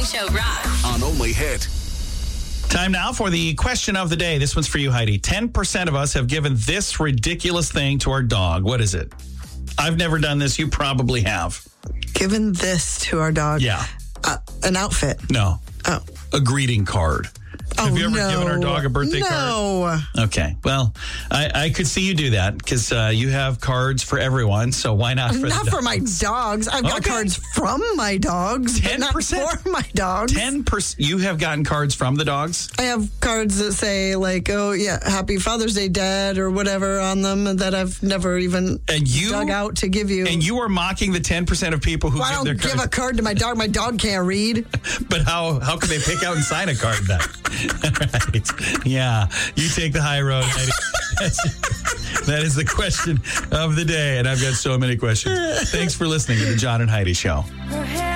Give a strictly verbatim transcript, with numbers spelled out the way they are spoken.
Show rocks. On Only Hit. Time now for the question of the day. This one's for you, Heidi. ten percent of us have given this ridiculous thing to our dog. What is it? I've never done this. You probably have. Given this to our dog? Yeah. Uh, an outfit? No. Oh. A greeting card. Oh, Have you ever no. given our dog a birthday no. card? No. Okay. Well, I, I could see you do that because uh, you have cards for everyone. So why not for Not the for my dogs. I've got Okay. cards from my dogs, ten percent but not for my dogs. ten percent. You have gotten cards from the dogs? I have cards that say, like, oh, yeah, Happy Father's Day, Dad, or whatever on them that I've never even And you, dug out to give you. And you are mocking the ten percent of people who Well, I give don't their give cards. a card to my dog. My dog can't read. But how, how can they pick out and sign a card then? Right. Yeah. You take the high road, Heidi. That's- That is the question of the day. And I've got so many questions. Thanks for listening to the John and Heidi Show.